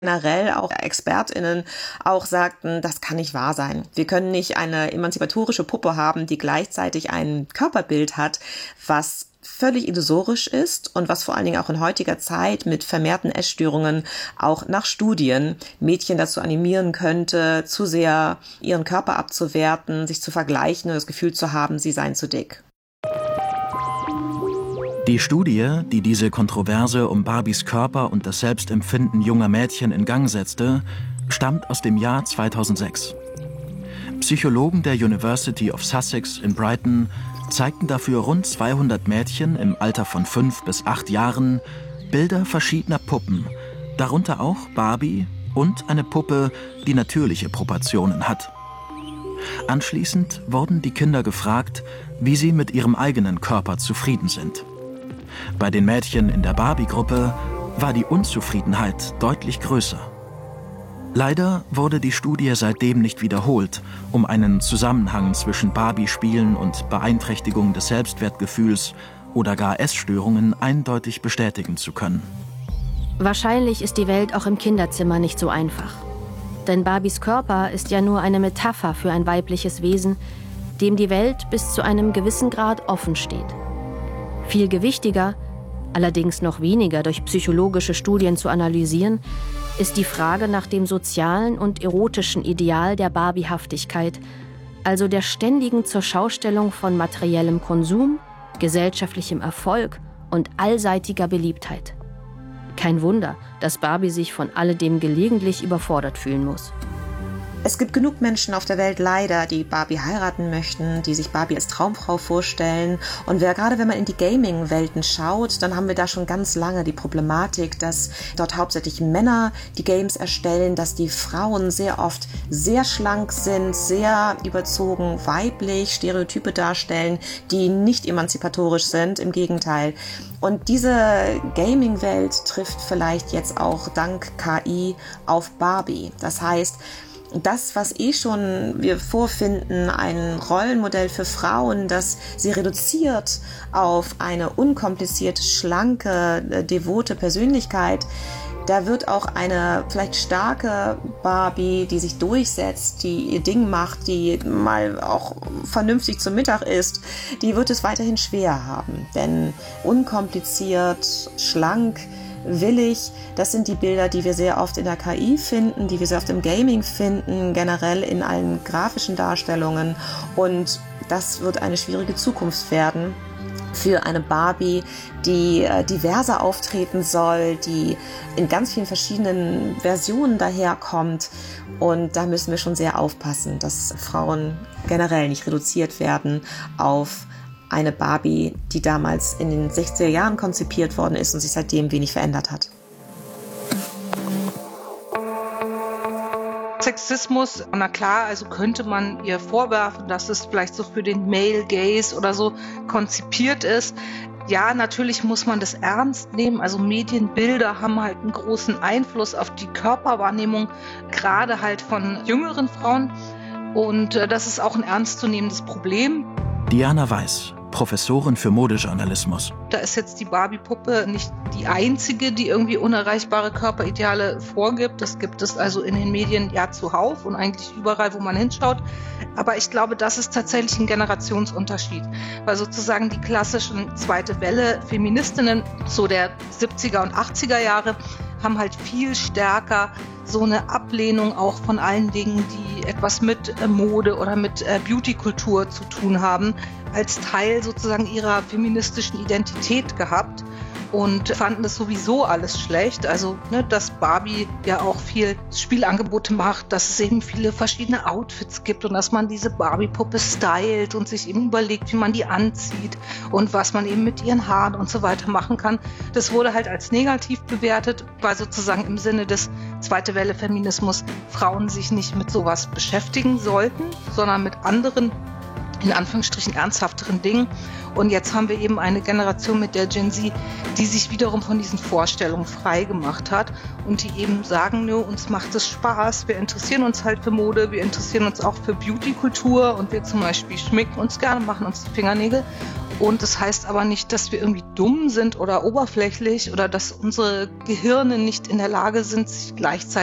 generell auch ExpertInnen auch sagten, das kann nicht wahr sein. Wir können nicht eine emanzipatorische Puppe haben, die gleichzeitig ein Körperbild hat, was völlig illusorisch ist und was vor allen Dingen auch in heutiger Zeit mit vermehrten Essstörungen auch nach Studien Mädchen dazu animieren könnte, zu sehr ihren Körper abzuwerten, sich zu vergleichen und das Gefühl zu haben, sie seien zu dick. Die Studie, die diese Kontroverse um Barbies Körper und das Selbstempfinden junger Mädchen in Gang setzte, stammt aus dem Jahr 2006. Psychologen der University of Sussex in Brighton zeigten dafür rund 200 Mädchen im Alter von 5 bis 8 Jahren Bilder verschiedener Puppen, darunter auch Barbie und eine Puppe, die natürliche Proportionen hat. Anschließend wurden die Kinder gefragt, wie sie mit ihrem eigenen Körper zufrieden sind. Bei den Mädchen in der Barbie-Gruppe war die Unzufriedenheit deutlich größer. Leider wurde die Studie seitdem nicht wiederholt, um einen Zusammenhang zwischen Barbie-Spielen und Beeinträchtigung des Selbstwertgefühls oder gar Essstörungen eindeutig bestätigen zu können. Wahrscheinlich ist die Welt auch im Kinderzimmer nicht so einfach. Denn Barbies Körper ist ja nur eine Metapher für ein weibliches Wesen, dem die Welt bis zu einem gewissen Grad offen steht. Viel gewichtiger, allerdings noch weniger durch psychologische Studien zu analysieren, ist die Frage nach dem sozialen und erotischen Ideal der Barbiehaftigkeit, also der ständigen Zurschaustellung von materiellem Konsum, gesellschaftlichem Erfolg und allseitiger Beliebtheit. Kein Wunder, dass Barbie sich von alledem gelegentlich überfordert fühlen muss. Es gibt genug Menschen auf der Welt leider, die Barbie heiraten möchten, die sich Barbie als Traumfrau vorstellen. Und gerade wenn man in die Gaming-Welten schaut, dann haben wir da schon ganz lange die Problematik, dass dort hauptsächlich Männer die Games erstellen, dass die Frauen sehr oft sehr schlank sind, sehr überzogen weiblich, Stereotype darstellen, die nicht emanzipatorisch sind, im Gegenteil. Und diese Gaming-Welt trifft vielleicht jetzt auch dank KI auf Barbie. Das heißt, das, was schon wir vorfinden, ein Rollenmodell für Frauen, das sie reduziert auf eine unkomplizierte, schlanke, devote Persönlichkeit, da wird auch eine vielleicht starke Barbie, die sich durchsetzt, die ihr Ding macht, die mal auch vernünftig zum Mittag isst, die wird es weiterhin schwer haben. Denn unkompliziert, schlank, willig, das sind die Bilder, die wir sehr oft in der KI finden, die wir sehr oft im Gaming finden, generell in allen grafischen Darstellungen. Und das wird eine schwierige Zukunft werden für eine Barbie, die diverser auftreten soll, die in ganz vielen verschiedenen Versionen daherkommt. Und da müssen wir schon sehr aufpassen, dass Frauen generell nicht reduziert werden auf eine Barbie, die damals in den 60er Jahren konzipiert worden ist und sich seitdem wenig verändert hat. Sexismus, na klar, also könnte man ihr vorwerfen, dass es vielleicht so für den Male Gaze oder so konzipiert ist. Ja, natürlich muss man das ernst nehmen. Also Medienbilder haben halt einen großen Einfluss auf die Körperwahrnehmung, gerade halt von jüngeren Frauen. Und das ist auch ein ernstzunehmendes Problem. Diana Weiß, Professorin für Modejournalismus. Da ist jetzt die Barbie-Puppe nicht die einzige, die irgendwie unerreichbare Körperideale vorgibt. Das gibt es also in den Medien ja zuhauf und eigentlich überall, wo man hinschaut. Aber ich glaube, das ist tatsächlich ein Generationsunterschied. Weil sozusagen die klassischen zweite Welle Feministinnen so der 70er und 80er Jahre haben halt viel stärker so eine Ablehnung auch von allen Dingen, die etwas mit Mode oder mit Beauty-Kultur zu tun haben, als Teil sozusagen ihrer feministischen Identität gehabt und fanden das sowieso alles schlecht. Also, dass Barbie ja auch viel Spielangebote macht, dass es eben viele verschiedene Outfits gibt und dass man diese Barbie-Puppe stylt und sich eben überlegt, wie man die anzieht und was man eben mit ihren Haaren und so weiter machen kann. Das wurde halt als negativ bewertet, weil sozusagen im Sinne des Zweite Welle Feminismus Frauen sich nicht mit sowas beschäftigen sollten, sondern mit anderen, in Anführungsstrichen ernsthafteren Dingen. Und jetzt haben wir eben eine Generation mit der Gen Z, die sich wiederum von diesen Vorstellungen frei gemacht hat und die eben sagen, uns macht es Spaß, wir interessieren uns halt für Mode, wir interessieren uns auch für Beauty-Kultur und wir zum Beispiel schminken uns gerne, machen uns die Fingernägel Und das heißt aber nicht, dass wir irgendwie dumm sind oder oberflächlich oder dass unsere Gehirne nicht in der Lage sind, sich gleichzeitig